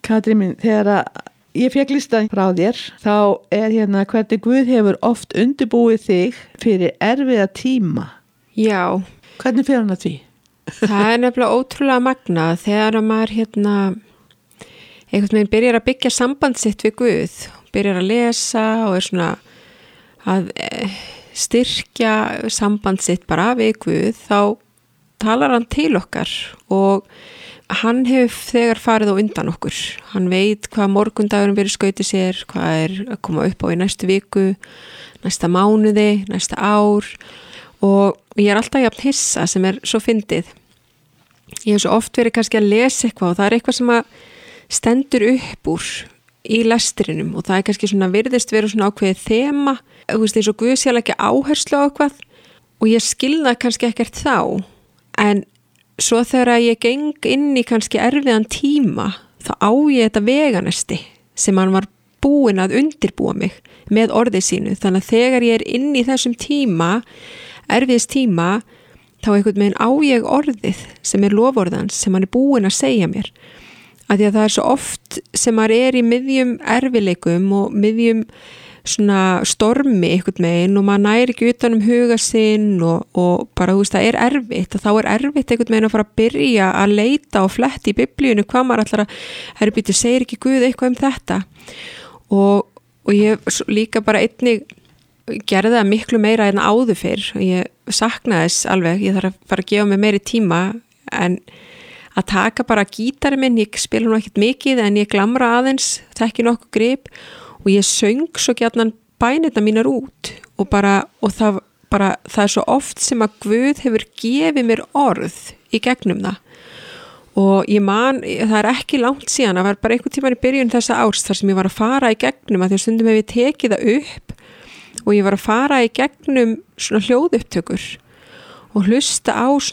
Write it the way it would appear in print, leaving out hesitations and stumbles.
Katrín mín, þegar að ég fékk listan frá þér, þá hérna hvernig Guð hefur oft undirbúið þig fyrir erfiða tíma. Já. Hvernig fer hann að því? Það nefnilega ótrúlega magnað þegar að maður einhvern veginn byrjar að byggja samband sitt við Guð, byrjar að lesa og svona að styrkja samband sitt bara við Guð, þá talar hann til okkar og hann hefur þegar farið á undan okkur. Hann veit hvað morgundagurinn verið skautið sér, hvað að koma upp á í næstu viku, næsta mánuði, næsta ár og ég alltaf jafn hissa sem svo fyndið. Ég hef svo oft verið kannski að lesa eitthvað og það eitthvað sem að stendur upp úr í lestrinum og það kannski svona virðist vera svona ákveðið þema, þú veist eins og Guð sé alveg ekki áherslu á eitthvað og ég skilða kannski ekkert þá, en svo þegar ég geng inn í kannski erfiðan tíma, þá á ég þetta veganesti sem hann var búinn að undirbúa mig með orðið sínu, þannig að þegar ég inn í þessum tíma, erfiðis tíma, þá einhvern veginn á ég orðið sem loforðans sem hann búinn að segja mér. Af því að það svo oft sem maður í miðjum erfileikum og miðjum svona stormi einhvern veginn og maður næri ekki utan huga sinn og bara þú veist það erfitt og þá erfitt einhvern veginn að fara að byrja að leita og fletti í biblíunum hvað maður ætlar að býtu, segir ekki Guð eitthvað þetta og ég líka bara einnig gerði það miklu meira en áður fyrr og ég saknaði þess alveg, ég þarf að fara að gefa mig meiri tíma en að taka bara gítarinn minn, ég spila nú ekkert mikið en ég glamra aðeins, þekki nokkuð grip og ég söng svo gjarnan bænirna mínar út og það svo oft sem að Guð hefur gefið mér orð í gegnum það og ég man, það ekki langt síðan, það var bara einhvern tímann í byrjun þessa árs þar sem ég var að fara í gegnum að því að stundum hef ég tekið það upp og ég var að fara í gegnum svona hljóðupptökur og hlusta á